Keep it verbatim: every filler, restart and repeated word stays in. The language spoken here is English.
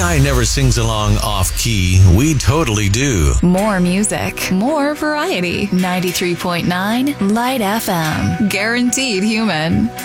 guy never sings along off-key. We totally do. More music, more variety. ninety-three point nine Light F M. Guaranteed human.